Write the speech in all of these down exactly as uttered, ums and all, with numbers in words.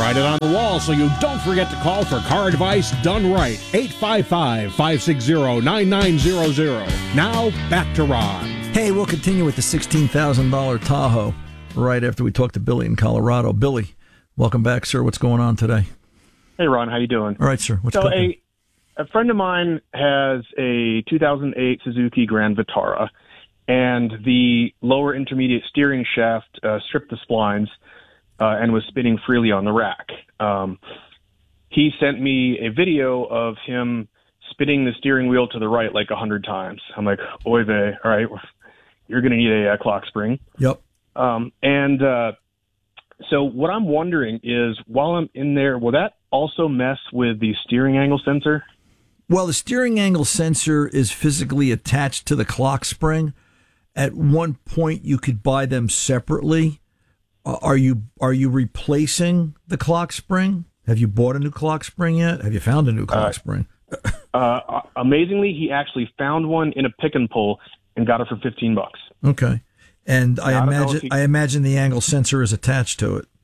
write it on the wall so you don't forget to call for car advice done right. eight five five, five six zero, nine nine zero zero. Now, back to Ron. Hey, we'll continue with the sixteen thousand dollars Tahoe right after we talk to Billy in Colorado. Billy, welcome back, sir. What's going on today? Hey, Ron. How you doing? All right, sir. What's so cooking? a, a friend of mine has a two thousand eight Suzuki Grand Vitara, and the lower intermediate steering shaft uh, stripped the splines uh, and was spinning freely on the rack. Um, he sent me a video of him spinning the steering wheel to the right like a hundred times. I'm like, oy vey, all right, you're going to need a, a clock spring. Yep. Um, and uh, so what I'm wondering is, while I'm in there, will that also mess with the steering angle sensor? Well, the steering angle sensor is physically attached to the clock spring. At one point, you could buy them separately. Uh, are you are you replacing the clock spring? Have you bought a new clock spring yet? Have you found a new clock Uh, spring? uh, amazingly, he actually found one in a pick and pull and got it for fifteen bucks. Okay, and I, I don't know imagine if he- I imagine the angle sensor is attached to it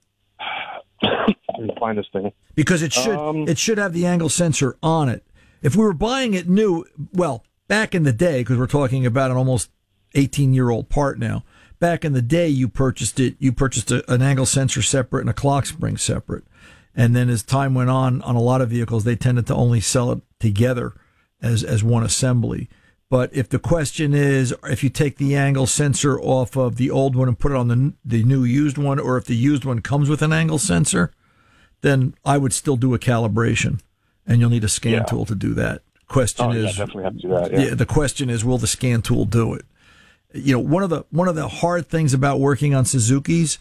Let me find this thing. because it should Um, it should have the angle sensor on it. If we were buying it new, well, back in the day, because we're talking about an almost eighteen year old part now. Back in the day, you purchased it. You purchased a, an angle sensor separate and a clock spring separate. And then as time went on, on a lot of vehicles, they tended to only sell it together as, as one assembly. But if the question is, if you take the angle sensor off of the old one and put it on the the new used one, or if the used one comes with an angle sensor, then I would still do a calibration, and you'll need a scan Yeah. tool to do that. Question Oh, is, yeah, definitely have to do that. Yeah. yeah, the question is, will the scan tool do it? You know, one of the one of the hard things about working on Suzukis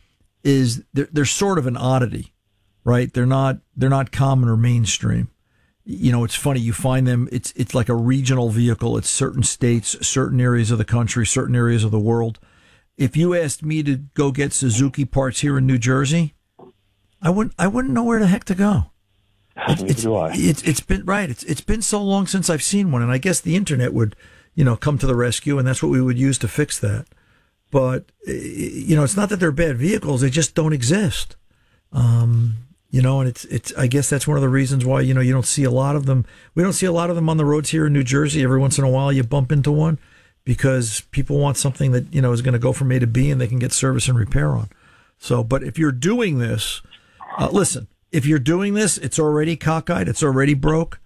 is they're, they're sort of an oddity, right? They're not they're not common or mainstream. You know, it's funny, you find them, it's it's like a regional vehicle. It's certain states, certain areas of the country, certain areas of the world. If you asked me to go get Suzuki parts here in New Jersey, I wouldn't I wouldn't know where the heck to go. It's, Neither it's, do I. it's it's been right. It's it's been so long since I've seen one, and I guess the internet would, you know, come to the rescue, and that's what we would use to fix that. But you know, it's not that they're bad vehicles; they just don't exist. Um, you know, and it's it's. I guess that's one of the reasons why you know you don't see a lot of them. We don't see a lot of them on the roads here in New Jersey. Every once in a while, you bump into one because people want something that you know is going to go from A to B, and they can get service and repair on. So, but if you're doing this, uh, listen. If you're doing this, it's already cockeyed, it's already broke.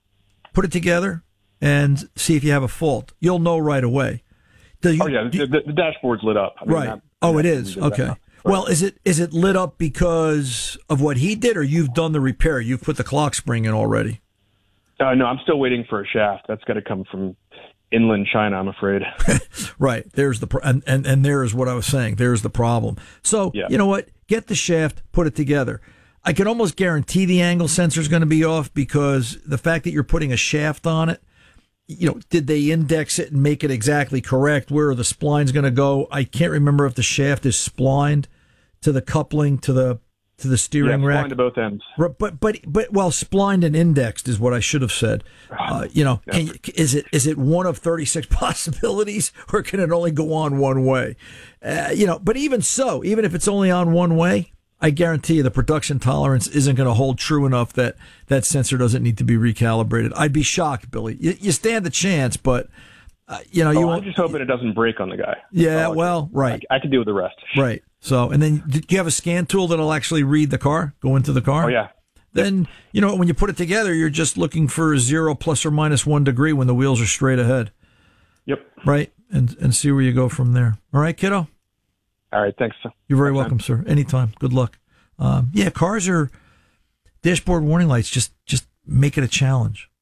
Put it together and see if you have a fault. You'll know right away. Do you, Oh yeah, do, the, the, the dashboard's lit up. I mean, right. that- Oh, it that- is. that- Okay. that- Well, is it is it lit up because of what he did, or you've done the repair? You've put the clock spring in already. Uh, no, I'm still waiting for a shaft. That's got to come from inland China, I'm afraid. Right. There's the pro- and, and and there's what I was saying. There's the problem. So Yeah. you know what? Get the shaft, put it together. I can almost guarantee the angle sensor is going to be off because the fact that you're putting a shaft on it, you know, did they index it and make it exactly correct? Where are the splines going to go? I can't remember if the shaft is splined to the coupling to the to the steering yeah, rack. flying to both ends. But but but but well, splined and indexed is what I should have said. Uh, you know, can you, is it is it one of thirty-six possibilities, or can it only go on one way? Uh, you know, but even so, even if it's only on one way, I guarantee you the production tolerance isn't going to hold true enough that that sensor doesn't need to be recalibrated. I'd be shocked, Billy. You, you stand the chance, but uh, you know, Oh, you I'm won't. just hoping it doesn't break on the guy. Yeah, Oh, well, right, I, I can deal with the rest. right. So, and then do you have a scan tool that'll actually read the car, go into the car? Oh yeah. Then, you know, when you put it together, you're just looking for zero plus or minus one degree when the wheels are straight ahead. Yep. Right? And and see where you go from there. All right, kiddo? All right. Thanks. You're very Thanks, welcome, man. sir. Anytime. Good luck. Um, yeah, cars are, dashboard warning lights just, just make it a challenge.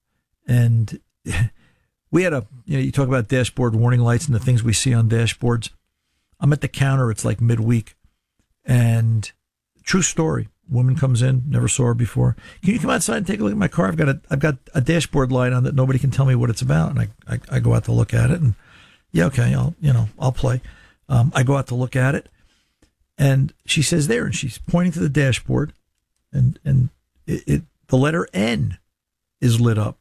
And we had a, you know, you talk about dashboard warning lights and the things we see on dashboards. I'm at the counter. It's like midweek. And true story. Woman comes in, never saw her before. Can you come outside and take a look at my car? I've got a, I've got a dashboard light on that nobody can tell me what it's about. And I, I, I go out to look at it and yeah, okay, I'll, you know, I'll play. Um, I go out to look at it and she says there, and she's pointing to the dashboard and, and it, it the letter N is lit up.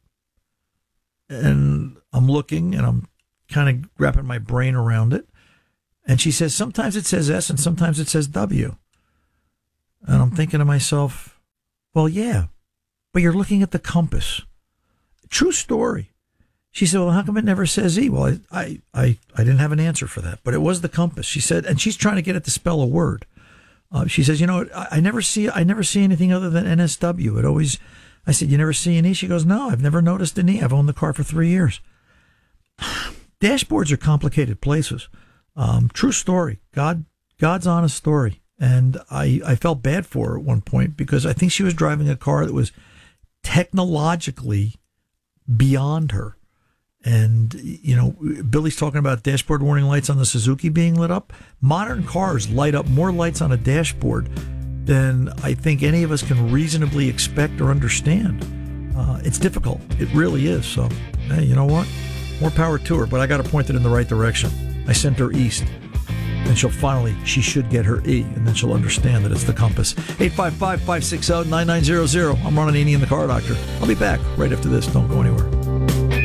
And I'm looking and I'm kind of wrapping my brain around it. And she says, sometimes it says S and sometimes it says W. And I'm thinking to myself, well, yeah, but you're looking at the compass. True story. She said, well, how come it never says E? Well, I, I, I didn't have an answer for that, but it was the compass. She said, and she's trying to get it to spell a word. Uh, she says, you know, I, I never see, I never see anything other than N S W. It always, I said, you never see an E? She goes, no, I've never noticed an E. I've owned the car for three years. Dashboards are complicated places. Um, true story. God, God's honest story. And I, I felt bad for her at one point because I think she was driving a car that was technologically beyond her. And, you know, Billy's talking about dashboard warning lights on the Suzuki being lit up. Modern cars light up more lights on a dashboard than I think any of us can reasonably expect or understand. Uh, it's difficult. It really is. So, hey, you know what? More power to her, but I got to point it in the right direction. I sent her east. And she'll finally, she should get her E, and then she'll understand that it's the compass. eight five five, five six zero, nine nine zero zero. I'm Ron Ananian, the Car Doctor. I'll be back right after this. Don't go anywhere.